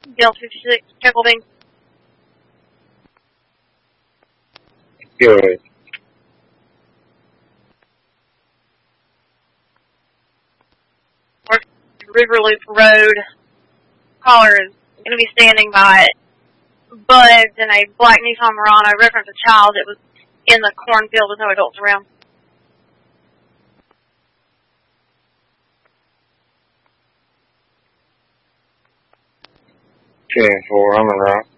Bill 56, check holding. Good. River Loop Road. Caller is going to be standing by Buds in a black Nissan Murano. Reference a child that was in the cornfield with no adults around. 10-4, I'm around.